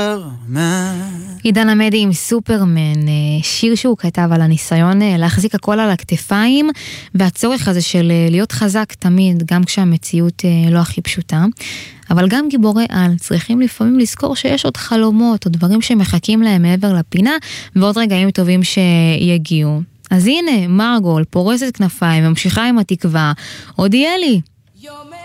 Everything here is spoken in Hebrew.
עידן עמדי עם סופרמן, שיר שהוא כתב על הניסיון להחזיק הכל על הכתפיים, והצורך הזה של להיות חזק תמיד, גם כשהמציאות לא הכי פשוטה. אבל גם גיבורי על צריכים לפעמים לזכור שיש עוד חלומות, או דברים שמחכים להם מעבר לפינה, ועוד רגעים טובים שיגיעו. אז הנה, מרגול פורסת כנפיים, ממשיכה עם התקווה, עוד יהיה לי.